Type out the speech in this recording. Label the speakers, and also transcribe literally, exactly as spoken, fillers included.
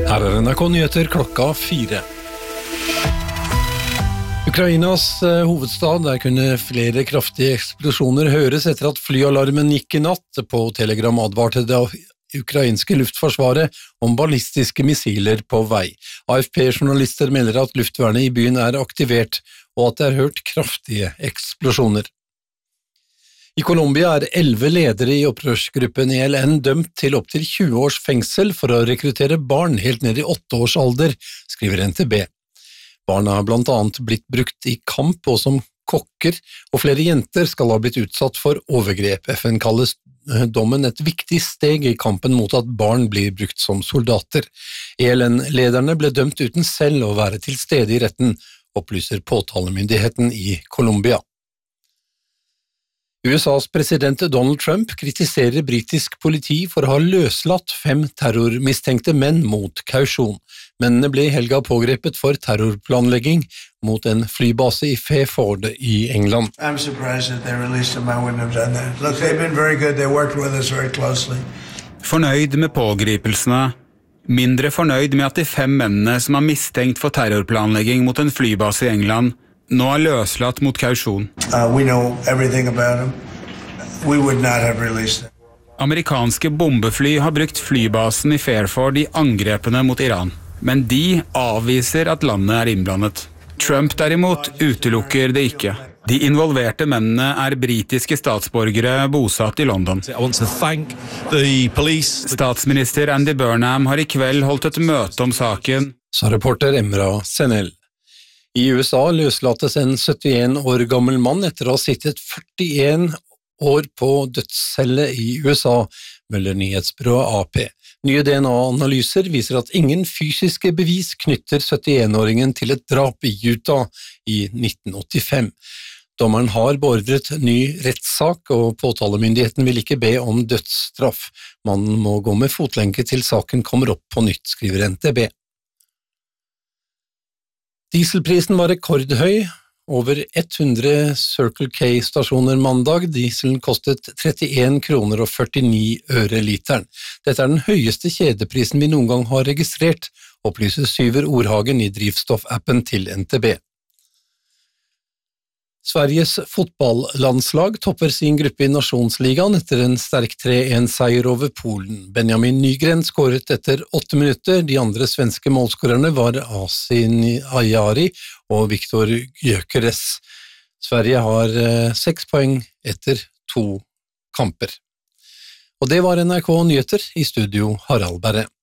Speaker 1: Her er N R K Nyheter klokka fire. Ukrainas hovedstad, der kunne flere kraftige eksplosjoner høres etter at flyalarmen gikk i natt. På Telegram advarte det ukrainske luftforsvaret om ballistiske missiler på vei. A F P-journalister melder at luftvernet i byen er aktivert, og at det er hørt kraftige eksplosjoner. I Colombia er elleve ledere i opprørsgruppen E L N dømt til opp til tjue års fengsel for å rekruttere barn helt ned i åtte års alder, skriver N T B. Barna har blant annet blitt brukt i kamp og som kokker, og flere jenter skal ha blitt utsatt for overgrep. F N kaller dommen et viktig steg i kampen mot at barn blir brukt som soldater. E L N-lederne ble dømt uten selv å være til stede i retten, opplyser påtalemyndigheten i Colombia. U S A's president Donald Trump kritiserer britisk politi for å ha løslatt fem terrormistenkte menn mot kausjon. Mennene ble i helga pågrepet for terrorplanlegging mot en flybase i Fairford i England.
Speaker 2: I'm surprised that they released them. I wouldn't have done that. Look, they've been very good. They worked with us very closely.
Speaker 3: Fornøyd med pågripelsene. Mindre fornøyd med at de fem mennene som har mistenkt for terrorplanlegging mot en flybase i England nå er løslatt mot kausjon.
Speaker 2: Uh, we know everything about them. We would not have released them.
Speaker 3: Amerikanske bombefly har brukt flybasen i Fairford i angrepene mot Iran, men de avviser at landet er innblandet. Trump derimot utelukker det ikke. De involverte mennene er britiske statsborgere bosatt i London. Statsminister Andy Burnham har i kveld holdt et møte om saken,
Speaker 1: sa reporter Emra Senel. I U S A løslates en syttien år gammel mann etter å ha sittet førtien år på dødscelle i U S A, melder nyhetsbyrået A P. Nye D N A-analyser viser at ingen fysiske bevis knytter syttien-åringen til et drap i Utah i nitten åttifem. Dommeren har beordret ny rettssak, og påtalemyndigheten vil ikke be om dødsstraff. Mannen må gå med fotlenke til saken kommer opp på nytt, skriver N T B. Dieselprisen var rekordhøy, over hundre Circle K-stasjoner mandag. Dieselen kostet trettien kroner og førtini øre literen. Dette er den høyeste kjedeprisen vi noen gang har registrert, opplyser Syver Ordhagen i drivstoffappen til N T B. Sveriges fotballandslag topper sin gruppe i Nasjonsligaen etter en sterk tre-en-seier over Polen. Benjamin Nygren skåret etter åtte minutter. De andre svenske målskårerne var Asin Ajari og Viktor Gyökeres. Sverige har eh, seks poeng etter to kamper. Og det var N R K Nyheter, i studio Harald Berre.